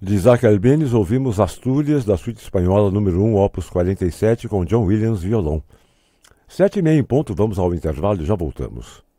De Isaac Albéniz ouvimos Astúrias, da suíte espanhola número 1, opus 47, com John Williams, violão. 7h30 em ponto, vamos ao intervalo e já voltamos.